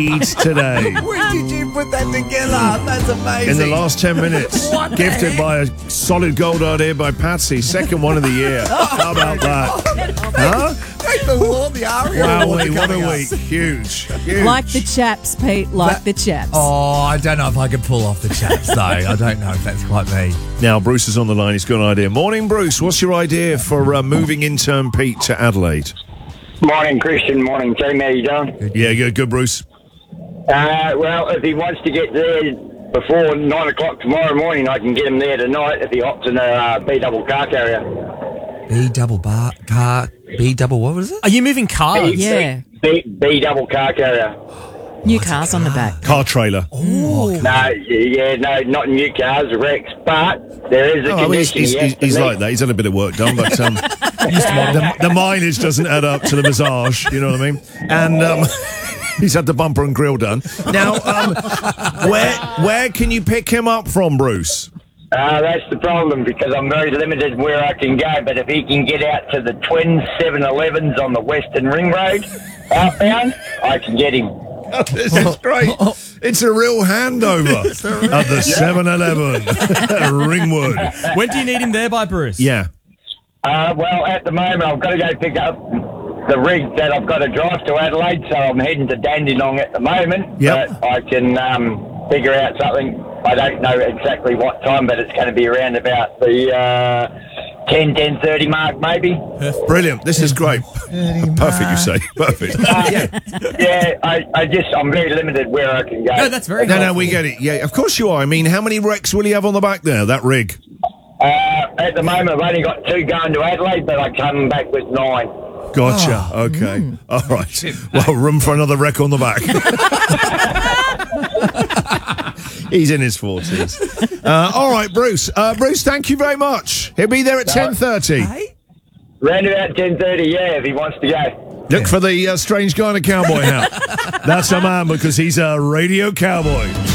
today. Where did you put that together? That's amazing. In the last 10 minutes. What the Gifted heck? by a solid gold idea by Patsy. Second one of the year. How about that? Huh? Take the war, the aria. Wow, What's what a coming up? week. Huge. Huge. Like the chaps, Pete, like the chaps. Oh, I don't know if I can pull off the chaps, though. I don't know if that's quite me. Now, Bruce is on the line. He's got an idea. Morning, Bruce. What's your idea for moving intern Pete to Adelaide? Morning, Christian. Morning, team. How you doing? Yeah, good, Bruce. Well, if he wants to get there before 9 o'clock tomorrow morning, I can get him there tonight if he opts in a B-double car carrier. B-double, what was it? Are you moving cars? Yeah. B-double car carrier. New cars on the back. Car trailer. No, not new cars, Rex, but there is a condition. He's like that. He's had a bit of work done, but the mileage doesn't add up to the massage, you know what I mean? And he's had the bumper and grill done. Now, where can you pick him up from, Bruce? That's the problem, because I'm very limited where I can go, but if he can get out to the twin 7-Elevens on the Western Ring Road, outbound, I can get him. Oh, this is great. It's a real handover at the 7-Eleven, Ringwood. When do you need him there by, Bruce? Yeah. Well, at the moment, I've got to go pick up the rig that I've got to drive to Adelaide, so I'm heading to Dandenong at the moment. Yep. But I can figure out something. I don't know exactly what time, but it's going to be around about the 10:30 mark, maybe. Brilliant. This is great. Perfect, you say. Perfect. I'm very limited where I can go. No, that's very No, helpful. we get it. Yeah, of course you are. I mean, how many wrecks will he have on the back there, that rig? At the moment, I've only got 2 going to Adelaide, but I come back with 9. Gotcha. Okay. All right. Well, room for another wreck on the back. He's in his 40s. All right, Bruce. Bruce, thank you very much. He'll be there at 10:30. Round about 10:30, yeah, if he wants to go. Look for the strange guy in a cowboy hat. That's a man, because he's a radio cowboy.